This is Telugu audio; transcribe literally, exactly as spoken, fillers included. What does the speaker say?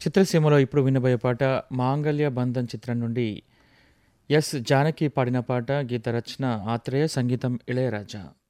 చిత్రసీమలో ఇప్పుడు వినబోయే పాట 'మాంగళ్య బంధన్' చిత్రం నుండి ఎస్. జానకి పాడిన పాట. గీత రచన ఆత్రేయ, సంగీతం ఇళయరాజా.